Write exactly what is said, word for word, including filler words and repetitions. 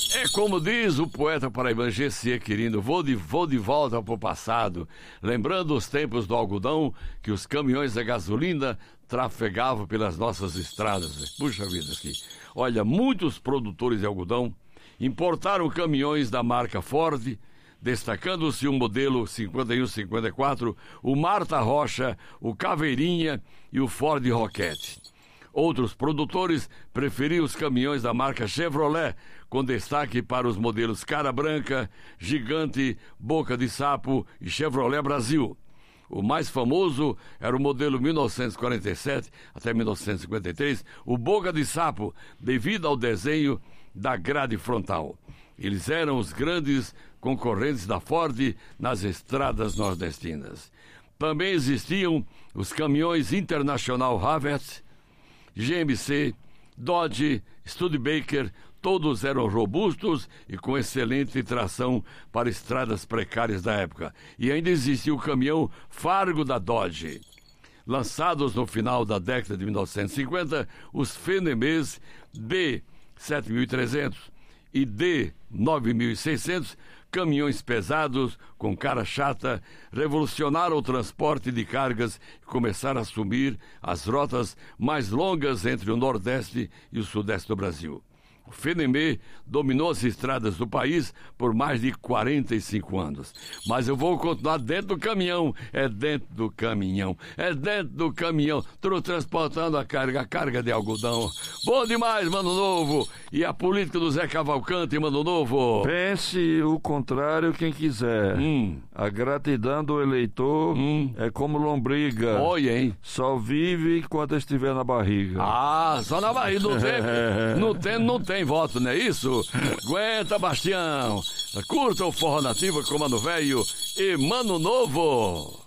É como diz o poeta paraibano G C Quirino, vou de, vou de volta pro passado, lembrando os tempos do algodão que os caminhões a gasolina trafegavam pelas nossas estradas. Puxa vida aqui. Olha, muitos produtores de algodão importaram caminhões da marca Ford, destacando-se o modelo cinquenta e um cinquenta e quatro, o Marta Rocha, o Caveirinha e o Ford Rocket. Outros produtores preferiam os caminhões da marca Chevrolet, com destaque para os modelos Cara Branca, Gigante, Boca de Sapo e Chevrolet Brasil. O mais famoso era o modelo mil novecentos e quarenta e sete até mil novecentos e cinquenta e três, o Boca de Sapo, devido ao desenho da grade frontal. Eles eram os grandes concorrentes da Ford nas estradas nordestinas. Também existiam os caminhões International Havertz, G M C, Dodge, Studebaker, todos eram robustos e com excelente tração para estradas precárias da época. E ainda existia o caminhão Fargo da Dodge. Lançados no final da década de mil novecentos e cinquenta, os Fenemês D sete mil e trezentos e D nove mil e seiscentos, caminhões pesados com cara chata, revolucionaram o transporte de cargas e começaram a assumir as rotas mais longas entre o Nordeste e o Sudeste do Brasil. O Fenemê dominou as estradas do país por mais de quarenta e cinco anos. Mas eu vou continuar dentro do caminhão. É dentro do caminhão. É dentro do caminhão. Tô transportando a carga, a carga de algodão. Bom demais, Mano Novo. E a política do Zé Cavalcante, Mano Novo? Pense o contrário quem quiser. Hum. A gratidão do eleitor hum. é como lombriga. Olha, hein? Só vive enquanto estiver na barriga. Ah, só na barriga. Não tem, não tem, não tem voto, não é isso? Aguenta, Bastião. Curta o Forró Nativa com Mano Velho e Mano Novo.